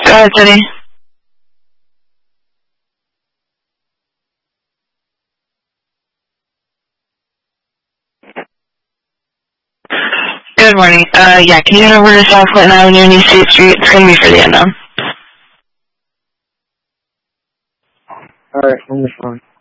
Go ahead, Teddy. Good morning. Yeah, can you head over to South Clinton Avenue and East State Street? It's going to be for the unknown. Alright, on the phone.